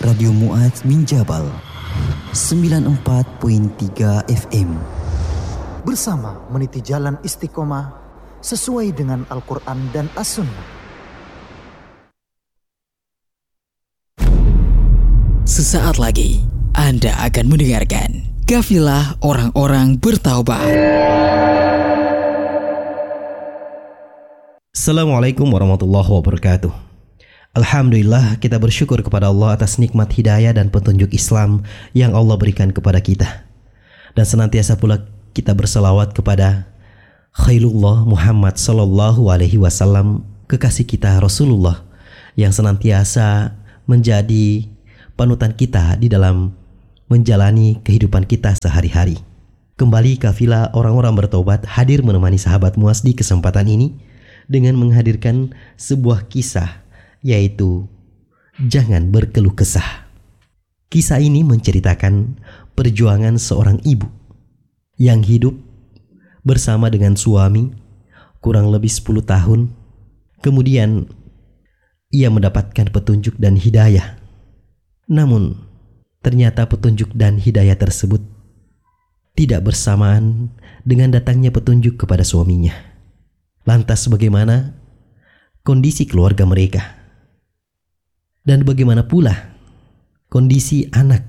Radio Mu'adz min Jabal 94.3 FM. Bersama meniti jalan istiqomah sesuai dengan Al-Quran dan As-Sunnah. Sesaat lagi Anda akan mendengarkan Kafilah Orang-orang Bertaubat. Assalamualaikum warahmatullahi wabarakatuh. Alhamdulillah, kita bersyukur kepada Allah atas nikmat hidayah dan petunjuk Islam yang Allah berikan kepada kita. Dan senantiasa pula kita berselawat kepada Khairullah Muhammad sallallahu alaihi wasallam, kekasih kita Rasulullah, yang senantiasa menjadi panutan kita di dalam menjalani kehidupan kita sehari-hari. Kembali Kafilah Orang-orang Bertaubat hadir menemani sahabat Mu'adz di kesempatan ini dengan menghadirkan sebuah kisah, yaitu jangan berkeluh kesah. Kisah ini menceritakan perjuangan seorang ibu yang hidup bersama dengan suami kurang lebih 10 tahun. Kemudian ia mendapatkan petunjuk dan hidayah. Namun ternyata petunjuk dan hidayah tersebut tidak bersamaan dengan datangnya petunjuk kepada suaminya. Lantas bagaimana kondisi keluarga mereka? Dan bagaimana pula kondisi anak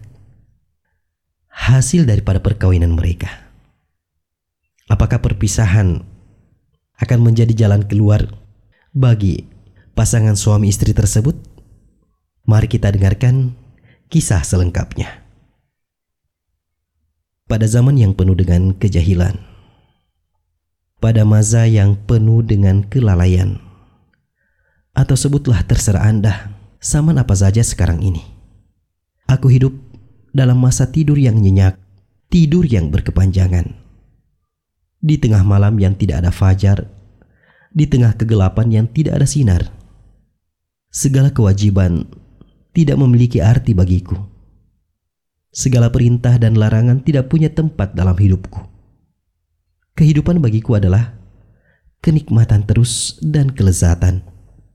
hasil daripada perkawinan mereka? Apakah perpisahan akan menjadi jalan keluar bagi pasangan suami istri tersebut? Mari kita dengarkan kisah selengkapnya. Pada zaman yang penuh dengan kejahilan, pada masa yang penuh dengan kelalaian, atau sebutlah terserah Anda, zaman apa saja sekarang ini, aku hidup dalam masa tidur yang nyenyak, tidur yang berkepanjangan. Di tengah malam yang tidak ada fajar, di tengah kegelapan yang tidak ada sinar, segala kewajiban tidak memiliki arti bagiku. Segala perintah dan larangan tidak punya tempat dalam hidupku. Kehidupan bagiku adalah kenikmatan terus dan kelezatan.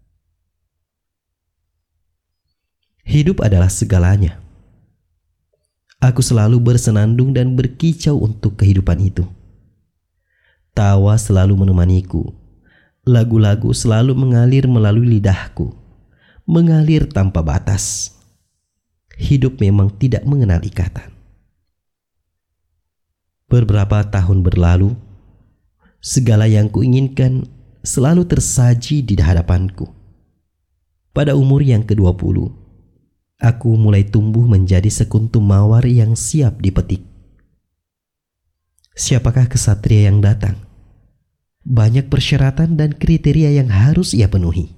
Hidup adalah segalanya. Aku selalu bersenandung dan berkicau untuk kehidupan itu. Tawa selalu menemaniku. Lagu-lagu selalu mengalir melalui lidahku, mengalir tanpa batas. Hidup memang tidak mengenal ikatan. Beberapa tahun berlalu, segala yang kuinginkan selalu tersaji di hadapanku. Pada umur yang ke-20, aku mulai tumbuh menjadi sekuntum mawar yang siap dipetik. Siapakah kesatria yang datang? Banyak persyaratan dan kriteria yang harus ia penuhi.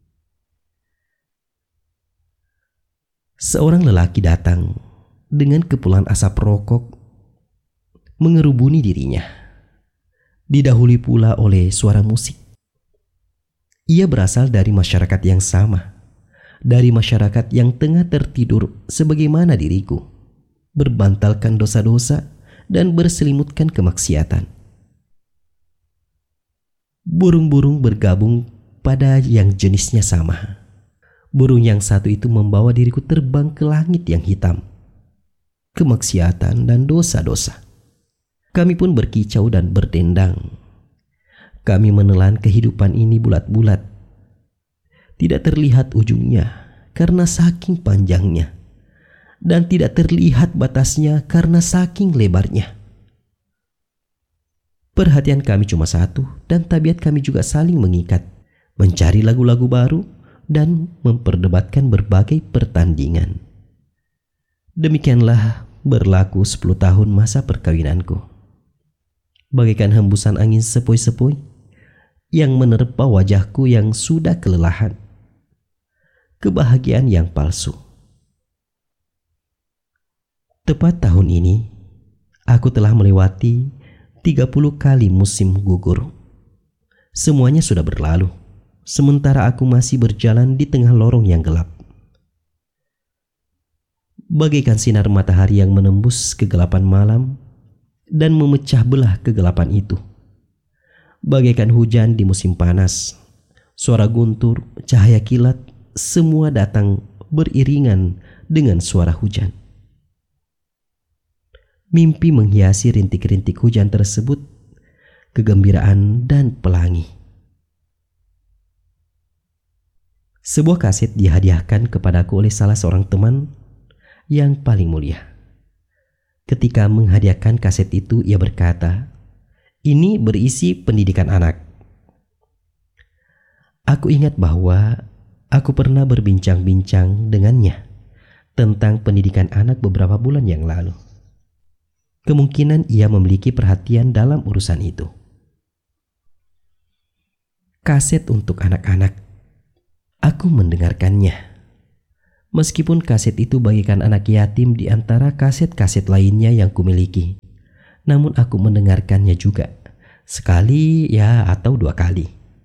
Seorang lelaki datang dengan kepulan asap rokok mengerubuni dirinya. Didahului pula oleh suara musik. Ia berasal dari masyarakat yang sama, dari masyarakat yang tengah tertidur sebagaimana diriku, berbantalkan dosa-dosa dan berselimutkan kemaksiatan. Burung-burung bergabung pada yang jenisnya sama. Burung yang satu itu membawa diriku terbang ke langit yang hitam, kemaksiatan dan dosa-dosa. Kami pun berkicau dan berdendang. Kami menelan kehidupan ini bulat-bulat. Tidak terlihat ujungnya karena saking panjangnya, dan tidak terlihat batasnya karena saking lebarnya. Perhatian kami cuma satu, dan tabiat kami juga saling mengikat, mencari lagu-lagu baru dan memperdebatkan berbagai pertandingan. Demikianlah berlaku 10 tahun masa perkawinanku. Bagaikan hembusan angin sepoi-sepoi yang menerpa wajahku yang sudah kelelahan. Kebahagiaan yang palsu. Tepat tahun ini, aku telah melewati 30 kali musim gugur. Semuanya sudah berlalu, sementara aku masih berjalan di tengah lorong yang gelap. Bagaikan sinar matahari yang menembus kegelapan malam dan memecah belah kegelapan itu. Bagaikan hujan di musim panas, suara guntur, cahaya kilat, semua datang beriringan dengan suara hujan. Mimpi menghiasi rintik-rintik hujan tersebut, kegembiraan dan pelangi. Sebuah kaset dihadiahkan kepadaku oleh salah seorang teman yang paling mulia. Ketika menghadiahkan kaset itu, ia berkata, "Ini berisi pendidikan anak." Aku ingat bahwa aku pernah berbincang-bincang dengannya tentang pendidikan anak beberapa bulan yang lalu. Kemungkinan ia memiliki perhatian dalam urusan itu. Kaset untuk anak-anak. Aku mendengarkannya. Meskipun kaset itu bagikan anak yatim di antara kaset-kaset lainnya yang kumiliki, namun aku mendengarkannya juga, sekali ya atau dua kali.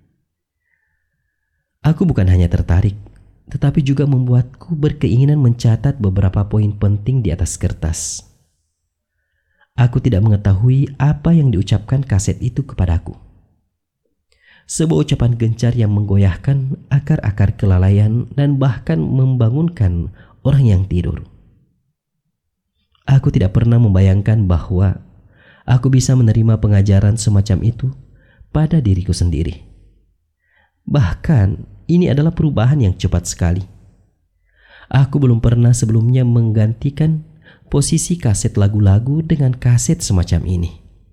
Aku bukan hanya tertarik, tetapi juga membuatku berkeinginan mencatat beberapa poin penting di atas kertas. Aku tidak mengetahui apa yang diucapkan kaset itu kepadaku. Sebuah ucapan gencar yang menggoyahkan akar-akar kelalaian dan bahkan membangunkan orang yang tidur. Aku tidak pernah membayangkan bahwa aku bisa menerima pengajaran semacam itu pada diriku sendiri. Bahkan ini adalah perubahan yang cepat sekali. Aku belum pernah sebelumnya menggantikan posisi kaset lagu-lagu dengan kaset semacam ini.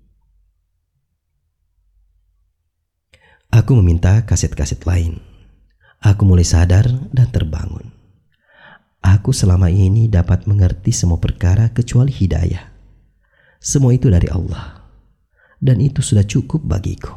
Aku meminta kaset-kaset lain. Aku mulai sadar dan terbangun. Aku selama ini dapat mengerti semua perkara kecuali hidayah. Semua itu dari Allah, dan itu sudah cukup bagiku.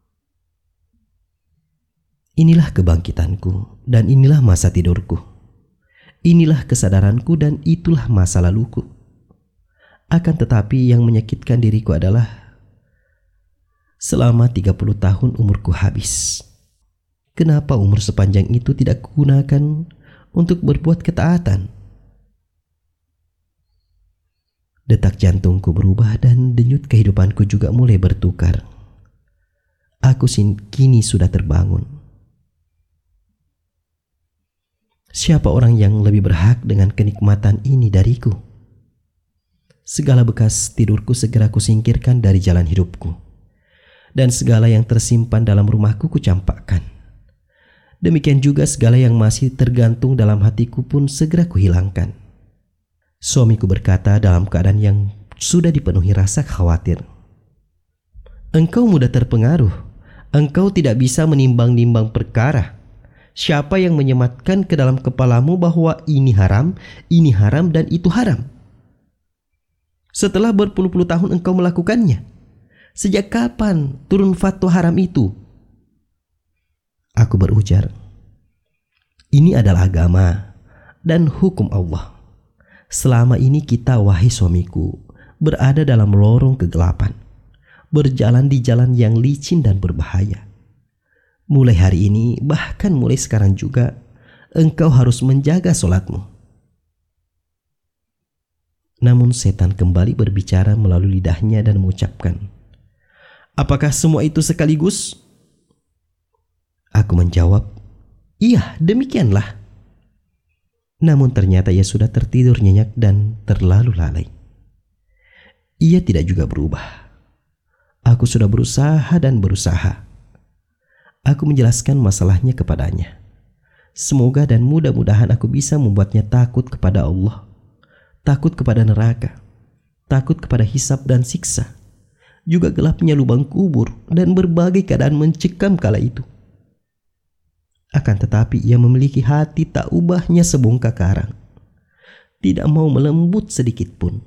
Inilah kebangkitanku, dan inilah masa tidurku. Inilah kesadaranku, dan itulah masa laluku. Akan tetapi yang menyakitkan diriku adalah selama 30 tahun umurku habis. Kenapa umur sepanjang itu tidak kugunakan untuk berbuat ketaatan? Detak jantungku berubah dan denyut kehidupanku juga mulai bertukar. Aku kini sudah terbangun. Siapa orang yang lebih berhak dengan kenikmatan ini dariku? Segala bekas tidurku segera kusingkirkan dari jalan hidupku, dan segala yang tersimpan dalam rumahku kucampakkan. Demikian juga segala yang masih tergantung dalam hatiku pun segera kuhilangkan. Suamiku berkata dalam keadaan yang sudah dipenuhi rasa khawatir, "Engkau mudah terpengaruh. Engkau tidak bisa menimbang-nimbang perkara. Siapa yang menyematkan ke dalam kepalamu bahwa ini haram, dan itu haram? Setelah berpuluh-puluh tahun engkau melakukannya. Sejak kapan turun fatwa haram itu?" Aku berujar, "Ini adalah agama dan hukum Allah. Selama ini kita, wahai suamiku, berada dalam lorong kegelapan, berjalan di jalan yang licin dan berbahaya. Mulai hari ini, bahkan mulai sekarang juga, engkau harus menjaga solatmu." Namun setan kembali berbicara melalui lidahnya dan mengucapkan, "Apakah semua itu sekaligus?" Aku menjawab, "Iya, demikianlah." Namun ternyata ia sudah tertidur nyenyak dan terlalu lalai. Ia tidak juga berubah. Aku sudah berusaha dan berusaha. Aku menjelaskan masalahnya kepadanya. Semoga dan mudah-mudahan aku bisa membuatnya takut kepada Allah, takut kepada neraka, takut kepada hisab dan siksa, juga gelapnya lubang kubur dan berbagai keadaan mencekam kala itu. Akan tetapi ia memiliki hati tak ubahnya sebongkah karang, tidak mau melembut sedikit pun.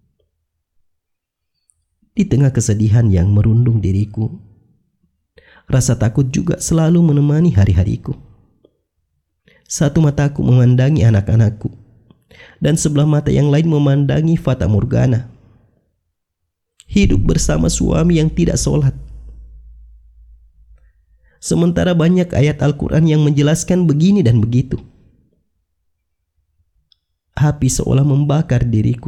Di tengah kesedihan yang merundung diriku, rasa takut juga selalu menemani hari-hariku. Satu mataku memandangi anak-anakku, dan sebelah mata yang lain memandangi fata morgana. Hidup bersama suami yang tidak sholat. Sementara banyak ayat Al-Quran yang menjelaskan begini dan begitu. Api seolah membakar diriku.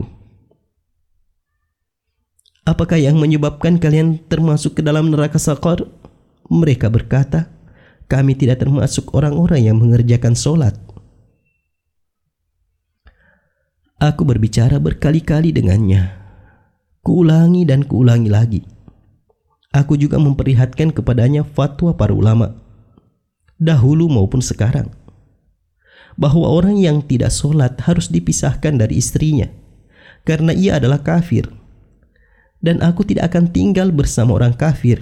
Apakah yang menyebabkan kalian termasuk ke dalam neraka Saqar? Mereka berkata, kami tidak termasuk orang-orang yang mengerjakan sholat. Aku berbicara berkali-kali dengannya. Kuulangi dan kuulangi lagi. Aku juga memperlihatkan kepadanya fatwa para ulama, dahulu maupun sekarang, bahwa orang yang tidak sholat harus dipisahkan dari istrinya, karena ia adalah kafir. Dan aku tidak akan tinggal bersama orang kafir.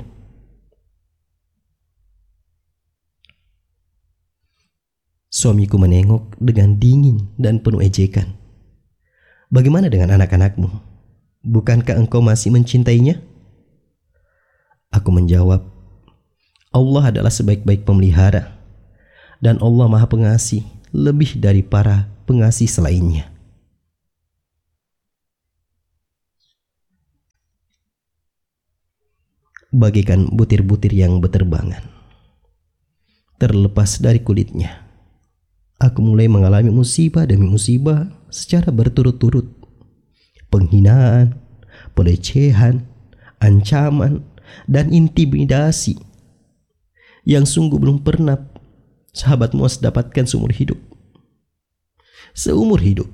Suamiku menengok dengan dingin dan penuh ejekan. Bagaimana dengan anak-anakmu? Bukankah engkau masih mencintainya? Aku menjawab, Allah adalah sebaik-baik pemelihara, dan Allah Maha Pengasih lebih dari para pengasih selainnya. Bagaikan butir-butir yang beterbangan, terlepas dari kulitnya, aku mulai mengalami musibah demi musibah secara berturut-turut. Penghinaan, pelecehan, ancaman, dan intimidasi yang sungguh belum pernah sahabat Muaz dapatkan seumur hidup. Seumur hidup.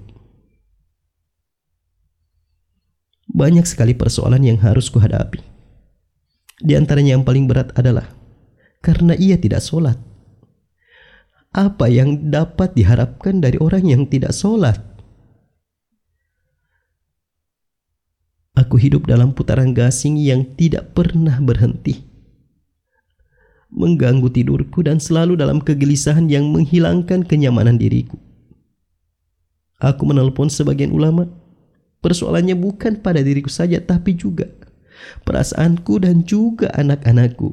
Banyak sekali persoalan yang harus kuhadapi. Di antaranya yang paling berat adalah karena ia tidak sholat. Apa yang dapat diharapkan dari orang yang tidak sholat? Aku hidup dalam putaran gasing yang tidak pernah berhenti, mengganggu tidurku dan selalu dalam kegelisahan yang menghilangkan kenyamanan diriku. Aku menelpon sebagian ulama. Persoalannya bukan pada diriku saja, tapi juga perasaanku dan juga anak-anakku.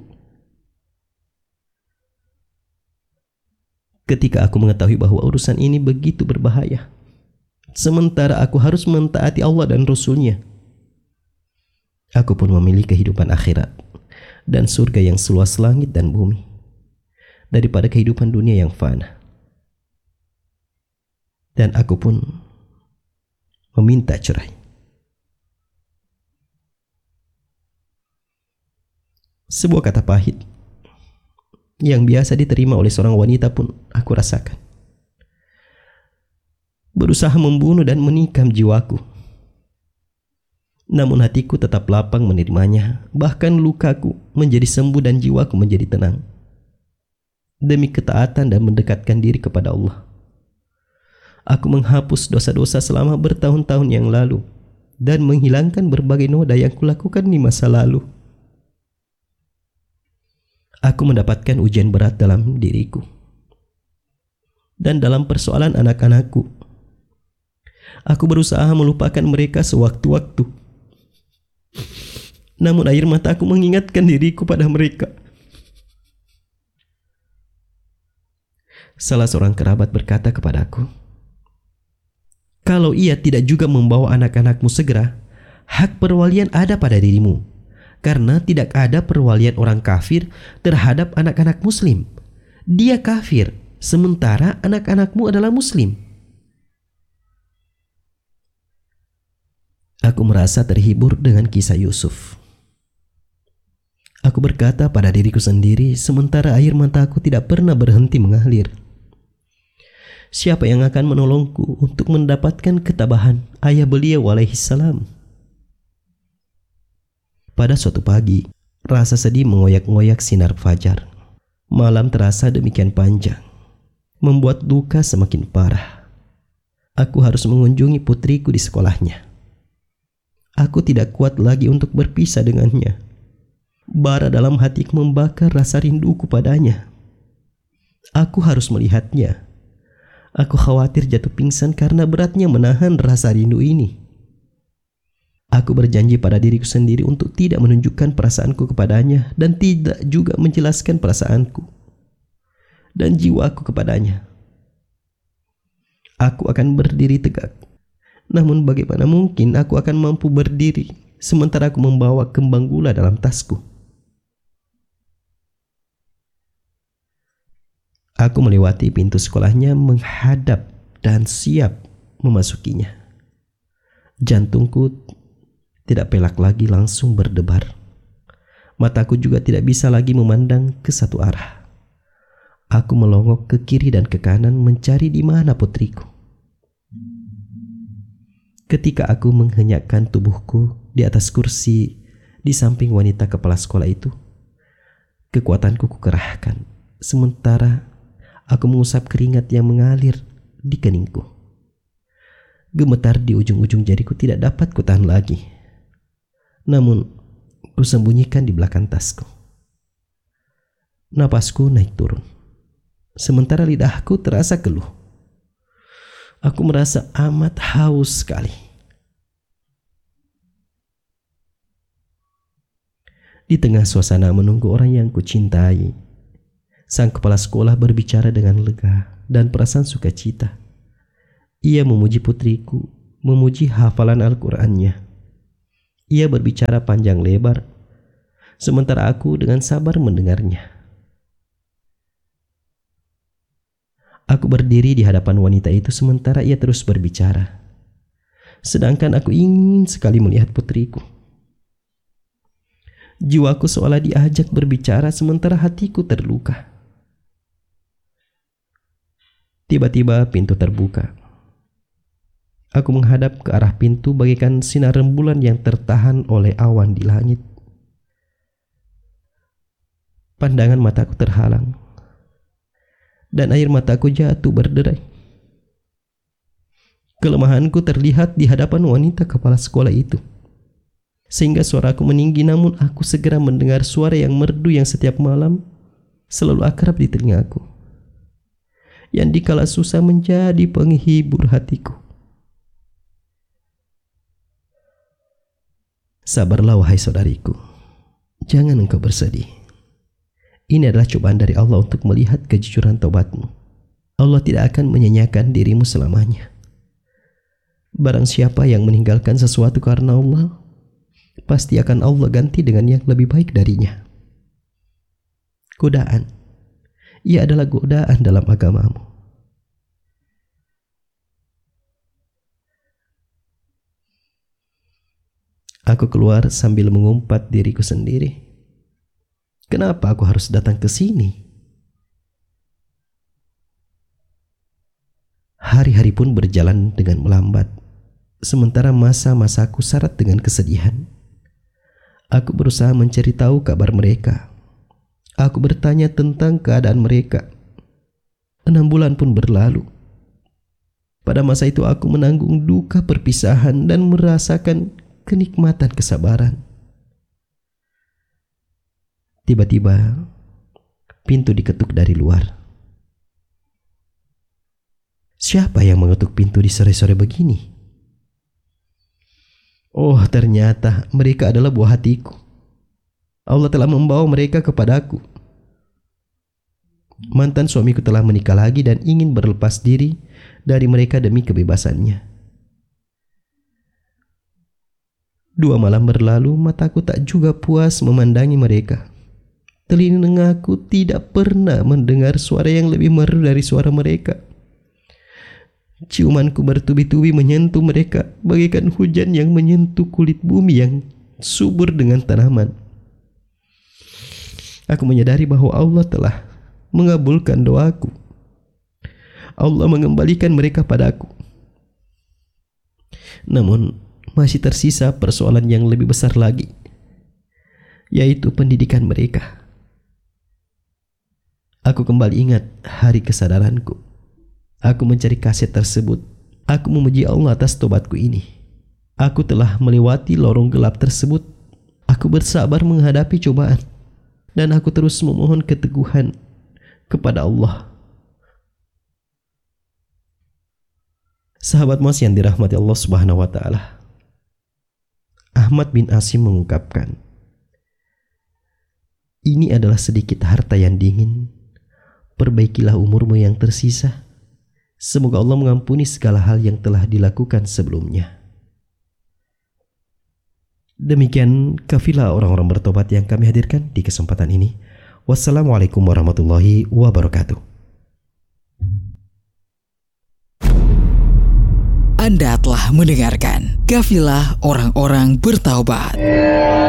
Ketika aku mengetahui bahwa urusan ini begitu berbahaya, sementara aku harus mentaati Allah dan Rasul-Nya, aku pun memilih kehidupan akhirat dan surga yang seluas langit dan bumi daripada kehidupan dunia yang fana. Dan aku pun meminta cerai. Sebuah kata pahit yang biasa diterima oleh seorang wanita pun aku rasakan. Berusaha membunuh dan menikam jiwaku. Namun hatiku tetap lapang menerimanya. Bahkan lukaku menjadi sembuh dan jiwaku menjadi tenang. Demi ketaatan dan mendekatkan diri kepada Allah, aku menghapus dosa-dosa selama bertahun-tahun yang lalu dan menghilangkan berbagai noda yang kulakukan di masa lalu. Aku mendapatkan ujian berat dalam diriku dan dalam persoalan anak-anakku. Aku berusaha melupakan mereka sewaktu-waktu. Namun air mataku mengingatkan diriku pada mereka. Salah seorang kerabat berkata kepadaku, kalau ia tidak juga membawa anak-anakmu segera, hak perwalian ada pada dirimu. Karena tidak ada perwalian orang kafir terhadap anak-anak muslim. Dia kafir, sementara anak-anakmu adalah muslim. Aku merasa terhibur dengan kisah Yusuf. Aku berkata pada diriku sendiri, sementara air mataku tidak pernah berhenti mengalir. Siapa yang akan menolongku untuk mendapatkan ketabahan ayah beliau alaihissalam? Pada suatu pagi, rasa sedih mengoyak-ngoyak sinar fajar. Malam terasa demikian panjang, membuat duka semakin parah. Aku harus mengunjungi putriku di sekolahnya. Aku tidak kuat lagi untuk berpisah dengannya. Bara dalam hatiku membakar rasa rinduku padanya. Aku harus melihatnya. Aku khawatir jatuh pingsan karena beratnya menahan rasa rindu ini. Aku berjanji pada diriku sendiri untuk tidak menunjukkan perasaanku kepadanya dan tidak juga menjelaskan perasaanku dan jiwaku kepadanya. Aku akan berdiri tegak. Namun bagaimana mungkin aku akan mampu berdiri sementara aku membawa kembang gula dalam tasku? Aku melewati pintu sekolahnya, menghadap dan siap memasukinya. Jantungku tidak pelak lagi, langsung berdebar. Mataku juga tidak bisa lagi memandang ke satu arah. Aku melongok ke kiri dan ke kanan mencari di mana putriku. Ketika aku menghenyakkan tubuhku di atas kursi di samping wanita kepala sekolah itu, kekuatanku kukerahkan, sementara aku mengusap keringat yang mengalir di keningku. Gemetar di ujung-ujung jariku tidak dapat kutahan lagi. Namun, kusembunyikan di belakang tasku. Napasku naik turun, sementara lidahku terasa keluh. Aku merasa amat haus sekali. Di tengah suasana menunggu orang yang kucintai, sang kepala sekolah berbicara dengan lega dan perasaan sukacita. Ia memuji putriku, memuji hafalan Al-Qur'annya. Ia berbicara panjang lebar, sementara aku dengan sabar mendengarnya. Aku berdiri di hadapan wanita itu sementara ia terus berbicara. Sedangkan aku ingin sekali melihat putriku. Jiwaku seolah diajak berbicara sementara hatiku terluka. Tiba-tiba pintu terbuka. Aku menghadap ke arah pintu bagaikan sinar rembulan yang tertahan oleh awan di langit. Pandangan mataku terhalang, dan air mataku jatuh berderai. Kelemahanku terlihat di hadapan wanita kepala sekolah itu, sehingga suaraku meninggi, namun aku segera mendengar suara yang merdu yang setiap malam selalu akrab di telingaku, yang dikala susah menjadi penghibur hatiku. Sabarlah wahai saudariku, jangan engkau bersedih. Ini adalah cobaan dari Allah untuk melihat kejujuran taubatmu. Allah tidak akan menyanyiakan dirimu selamanya. Barang siapa yang meninggalkan sesuatu karena Allah, pasti akan Allah ganti dengan yang lebih baik darinya. Godaan, ia adalah godaan dalam agamamu. Aku keluar sambil mengumpat diriku sendiri. Kenapa aku harus datang ke sini? Hari-hari pun berjalan dengan melambat, sementara masa-masaku syarat dengan kesedihan. Aku berusaha mencari tahu kabar mereka. Aku bertanya tentang keadaan mereka. 6 bulan pun berlalu. Pada masa itu aku menanggung duka perpisahan dan merasakan kenikmatan kesabaran. Tiba-tiba pintu diketuk dari luar. Siapa yang mengetuk pintu di sore-sore begini? Oh, ternyata mereka adalah buah hatiku. Allah telah membawa mereka kepadaku. Mantan suamiku telah menikah lagi dan ingin berlepas diri dari mereka demi kebebasannya. 2 malam berlalu, mataku tak juga puas memandangi mereka. Telingaku tidak pernah mendengar suara yang lebih merdu dari suara mereka. Ciumanku bertubi-tubi menyentuh mereka bagaikan hujan yang menyentuh kulit bumi yang subur dengan tanaman. Aku menyadari bahwa Allah telah mengabulkan doaku. Allah mengembalikan mereka padaku. Namun masih tersisa persoalan yang lebih besar lagi, yaitu pendidikan mereka. Aku kembali ingat hari kesadaranku. Aku mencari kaset tersebut. Aku memuji Allah atas tobatku ini. Aku telah melewati lorong gelap tersebut. Aku bersabar menghadapi cobaan, dan aku terus memohon keteguhan kepada Allah. Sahabat Mas yang dirahmati Allah Subhanahu wa taala, Ahmad bin Asim mengungkapkan, ini adalah sedikit harta yang dingin. Perbaikilah umurmu yang tersisa. Semoga Allah mengampuni segala hal yang telah dilakukan sebelumnya. Demikian kafilah orang-orang bertobat yang kami hadirkan di kesempatan ini. Wassalamualaikum warahmatullahi wabarakatuh. Anda telah mendengarkan kafilah orang-orang bertaubat.